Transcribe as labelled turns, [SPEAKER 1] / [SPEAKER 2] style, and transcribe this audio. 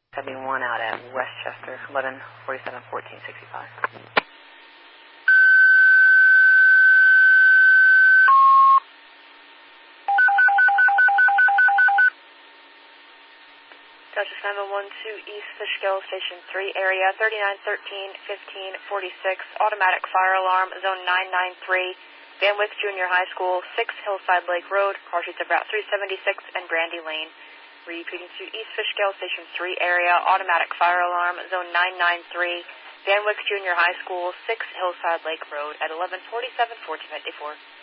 [SPEAKER 1] 71 out at Westchester, 1147 1465.
[SPEAKER 2] Dutchess 911 East Fishkill, Station 3 area, 3913 1546, automatic fire alarm, zone 993, Van Wyck Junior High School, 6 Hillside Lake Road, car sheets of Route 376 and Brandy Lane. Repeating to East Fishkill, Station 3 area, automatic fire alarm, zone 993, Van Wyck Junior High School, 6 Hillside Lake Road at 1147 1454.